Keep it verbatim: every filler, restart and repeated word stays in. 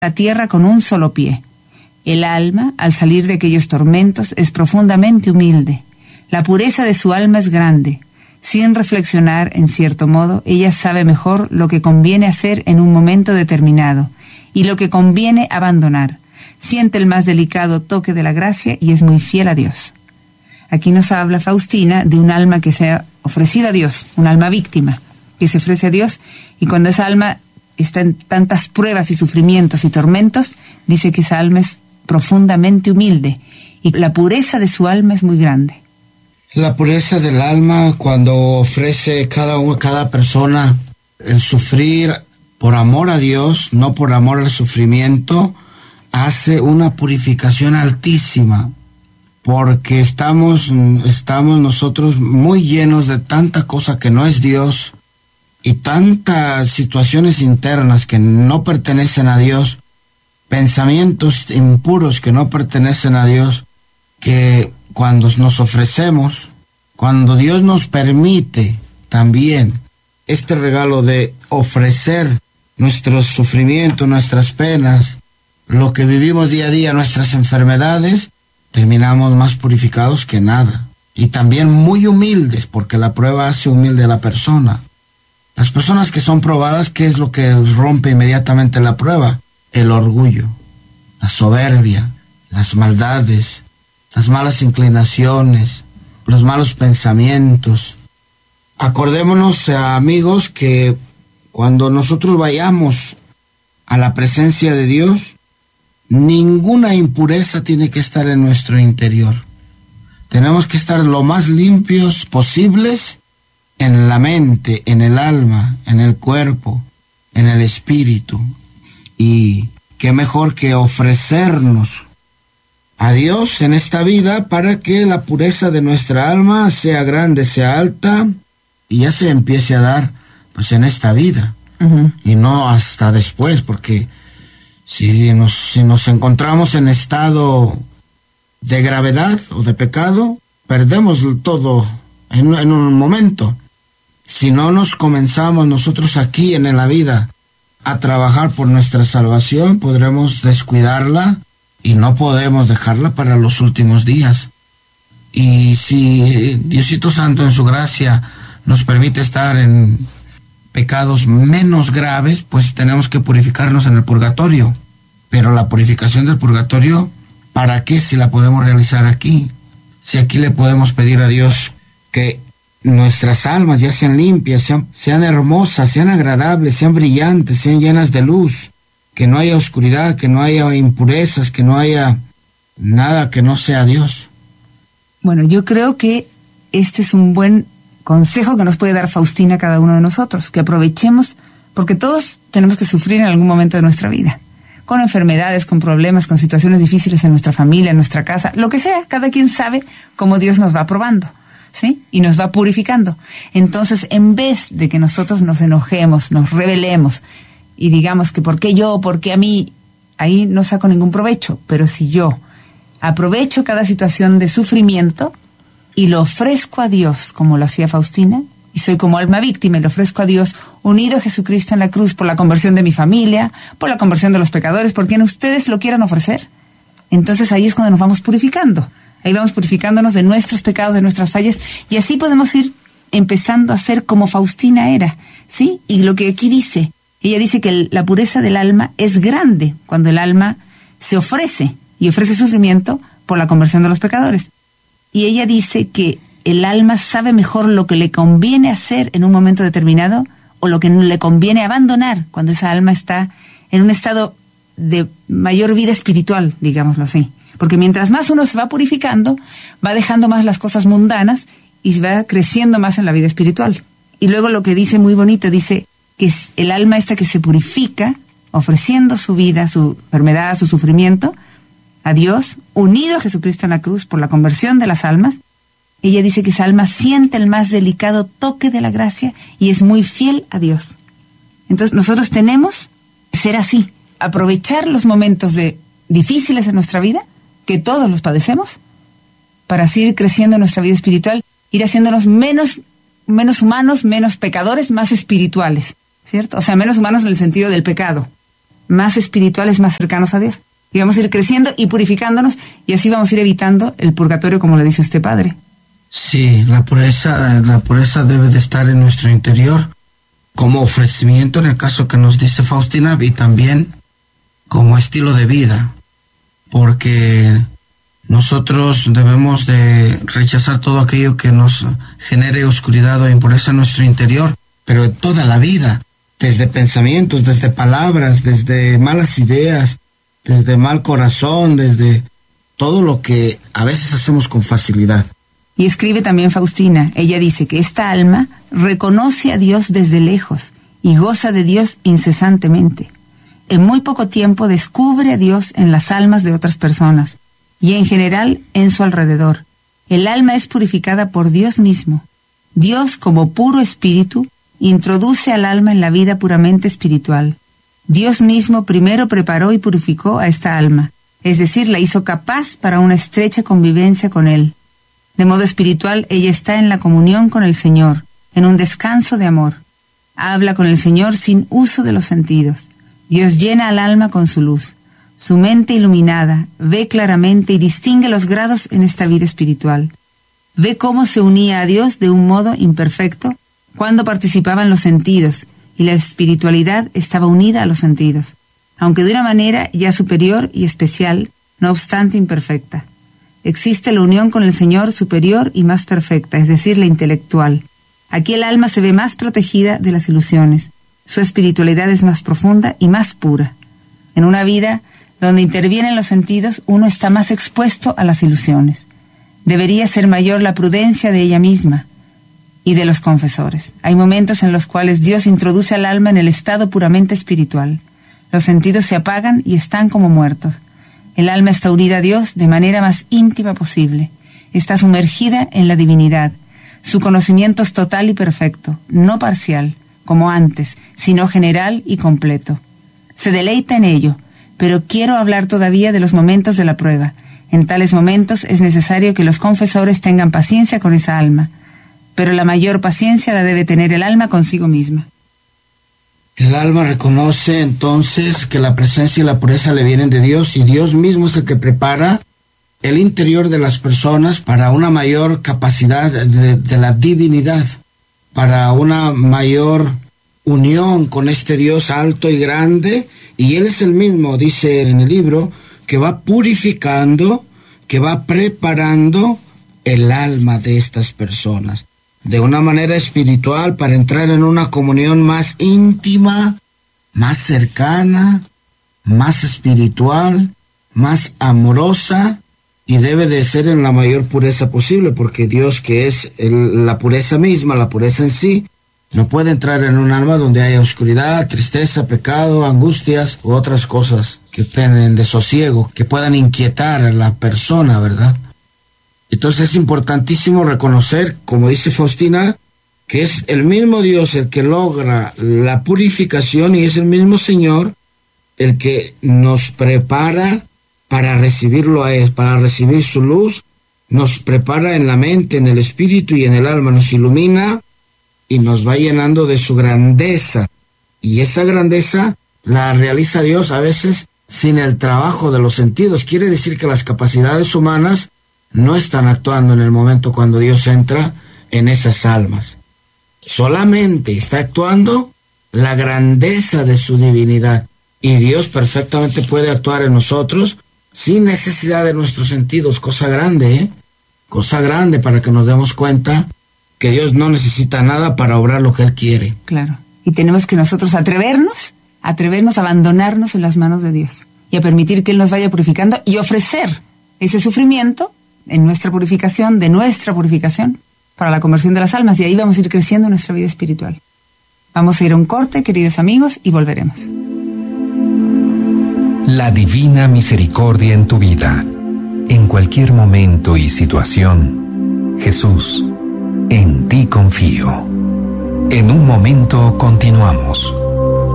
la tierra con un solo pie. El alma, al salir de aquellos tormentos, es profundamente humilde. La pureza de su alma es grande. Sin reflexionar, en cierto modo, ella sabe mejor lo que conviene hacer en un momento determinado y lo que conviene abandonar. Siente el más delicado toque de la gracia y es muy fiel a Dios. Aquí nos habla Faustina de un alma que se ha ofrecido a Dios, un alma víctima, que se ofrece a Dios, y cuando esa alma está en tantas pruebas y sufrimientos y tormentos, dice que esa alma es profundamente humilde y la pureza de su alma es muy grande. La pureza del alma, cuando ofrece cada uno, cada persona el sufrir por amor a Dios, no por amor al sufrimiento, hace una purificación altísima, porque estamos, estamos nosotros muy llenos de tanta cosa que no es Dios y tantas situaciones internas que no pertenecen a Dios, pensamientos impuros que no pertenecen a Dios, que cuando nos ofrecemos, cuando Dios nos permite también este regalo de ofrecer nuestros sufrimientos, nuestras penas, lo que vivimos día a día, nuestras enfermedades, terminamos más purificados que nada. Y también muy humildes, porque la prueba hace humilde a la persona. Las personas que son probadas, ¿qué es lo que rompe inmediatamente la prueba? El orgullo, la soberbia, las maldades, las malas inclinaciones, los malos pensamientos. Acordémonos, eh, amigos, que cuando nosotros vayamos a la presencia de Dios, ninguna impureza tiene que estar en nuestro interior. Tenemos que estar lo más limpios posibles en la mente, en el alma, en el cuerpo, en el espíritu. Y qué mejor que ofrecernos a Dios en esta vida para que la pureza de nuestra alma sea grande, sea alta y ya se empiece a dar pues en esta vida. Uh-huh. Y no hasta después, porque si nos, si nos encontramos en estado de gravedad o de pecado, perdemos todo en, en un momento. Si no nos comenzamos nosotros aquí en la vida a trabajar por nuestra salvación, podremos descuidarla y no podemos dejarla para los últimos días. Y si Diosito Santo en su gracia nos permite estar en pecados menos graves, pues tenemos que purificarnos en el purgatorio. Pero la purificación del purgatorio, ¿para qué si la podemos realizar aquí? Si aquí le podemos pedir a Dios que nuestras almas ya sean limpias, sean, sean hermosas, sean agradables, sean brillantes, sean llenas de luz, que no haya oscuridad, que no haya impurezas, que no haya nada que no sea Dios. Bueno, yo creo que este es un buen consejo que nos puede dar Faustina a cada uno de nosotros, que aprovechemos, porque todos tenemos que sufrir en algún momento de nuestra vida, con enfermedades, con problemas, con situaciones difíciles en nuestra familia, en nuestra casa, lo que sea, cada quien sabe cómo Dios nos va probando, ¿sí? Y nos va purificando. Entonces, en vez de que nosotros nos enojemos, nos rebelemos y digamos que ¿por qué yo? ¿Por qué a mí? Ahí no saco ningún provecho. Pero si yo aprovecho cada situación de sufrimiento y lo ofrezco a Dios, como lo hacía Faustina, y soy como alma víctima y le ofrezco a Dios, unido a Jesucristo en la cruz por la conversión de mi familia, por la conversión de los pecadores, por quien ustedes lo quieran ofrecer, entonces ahí es cuando nos vamos purificando. Ahí vamos purificándonos de nuestros pecados, de nuestras fallas, y así podemos ir empezando a ser como Faustina era, ¿sí? Y lo que aquí dice, ella dice que la pureza del alma es grande cuando el alma se ofrece, y ofrece sufrimiento por la conversión de los pecadores. Y ella dice que el alma sabe mejor lo que le conviene hacer en un momento determinado o lo que le conviene abandonar cuando esa alma está en un estado de mayor vida espiritual, digámoslo así. Porque mientras más uno se va purificando, va dejando más las cosas mundanas y se va creciendo más en la vida espiritual. Y luego lo que dice muy bonito, dice que es el alma esta que se purifica, ofreciendo su vida, su enfermedad, su sufrimiento, a Dios, unido a Jesucristo en la cruz por la conversión de las almas. Ella dice que esa alma siente el más delicado toque de la gracia y es muy fiel a Dios. Entonces nosotros tenemos que ser así, aprovechar los momentos de difíciles en nuestra vida, que todos los padecemos, para así ir creciendo en nuestra vida espiritual, ir haciéndonos menos, menos humanos, menos pecadores, más espirituales, ¿cierto? O sea, menos humanos en el sentido del pecado, más espirituales, más cercanos a Dios. Y vamos a ir creciendo y purificándonos, y así vamos a ir evitando el purgatorio, como le dice usted, padre. Sí, la pureza, la pureza debe de estar en nuestro interior, como ofrecimiento en el caso que nos dice Faustina, y también como estilo de vida, porque nosotros debemos de rechazar todo aquello que nos genere oscuridad o impureza en nuestro interior, pero en toda la vida, desde pensamientos, desde palabras, desde malas ideas, desde mal corazón, desde todo lo que a veces hacemos con facilidad. Y escribe también Faustina, ella dice que esta alma reconoce a Dios desde lejos y goza de Dios incesantemente. En muy poco tiempo descubre a Dios en las almas de otras personas y en general en su alrededor. El alma es purificada por Dios mismo. Dios, como puro espíritu, introduce al alma en la vida puramente espiritual. Dios mismo primero preparó y purificó a esta alma, es decir, la hizo capaz para una estrecha convivencia con Él. De modo espiritual, ella está en la comunión con el Señor, en un descanso de amor. Habla con el Señor sin uso de los sentidos. Dios llena al alma con su luz. Su mente iluminada ve claramente y distingue los grados en esta vida espiritual. Ve cómo se unía a Dios de un modo imperfecto cuando participaban los sentidos, y la espiritualidad estaba unida a los sentidos, aunque de una manera ya superior y especial, no obstante imperfecta. Existe la unión con el Señor superior y más perfecta, es decir, la intelectual. Aquí el alma se ve más protegida de las ilusiones. Su espiritualidad es más profunda y más pura. En una vida donde intervienen los sentidos, uno está más expuesto a las ilusiones. Debería ser mayor la prudencia de ella misma y de los confesores. Hay momentos en los cuales Dios introduce al alma en el estado puramente espiritual. Los sentidos se apagan y están como muertos. El alma está unida a Dios de manera más íntima posible. Está sumergida en la divinidad. Su conocimiento es total y perfecto, no parcial, como antes, sino general y completo. Se deleita en ello, pero quiero hablar todavía de los momentos de la prueba. En tales momentos es necesario que los confesores tengan paciencia con esa alma, pero la mayor paciencia la debe tener el alma consigo misma. El alma reconoce entonces que la presencia y la pureza le vienen de Dios, y Dios mismo es el que prepara el interior de las personas para una mayor capacidad de, de la divinidad, para una mayor unión con este Dios alto y grande, y Él es el mismo, dice en el libro, que va purificando, que va preparando el alma de estas personas de una manera espiritual para entrar en una comunión más íntima, más cercana, más espiritual, más amorosa, y debe de ser en la mayor pureza posible, porque Dios, que es el, la pureza misma, la pureza en sí, no puede entrar en un alma donde haya oscuridad, tristeza, pecado, angustias u otras cosas que tienen desosiego, que puedan inquietar a la persona, ¿verdad? Entonces es importantísimo reconocer, como dice Faustina, que es el mismo Dios el que logra la purificación, y es el mismo Señor el que nos prepara para recibirlo a Él, para recibir su luz. Nos prepara en la mente, en el espíritu y en el alma, nos ilumina y nos va llenando de su grandeza. Y esa grandeza la realiza Dios a veces sin el trabajo de los sentidos. Quiere decir que las capacidades humanas no están actuando en el momento cuando Dios entra en esas almas. Solamente está actuando la grandeza de su divinidad, y Dios perfectamente puede actuar en nosotros sin necesidad de nuestros sentidos. Cosa grande, ¿eh? Cosa grande, para que nos demos cuenta que Dios no necesita nada para obrar lo que Él quiere. Claro. Y tenemos que nosotros atrevernos, atrevernos a abandonarnos en las manos de Dios y a permitir que Él nos vaya purificando y ofrecer ese sufrimiento en nuestra purificación, de nuestra purificación, para la conversión de las almas, y ahí vamos a ir creciendo en nuestra vida espiritual. Vamos a ir a un corte, queridos amigos, y volveremos. La divina misericordia en tu vida, en cualquier momento y situación. Jesús, en ti confío. En un momento continuamos.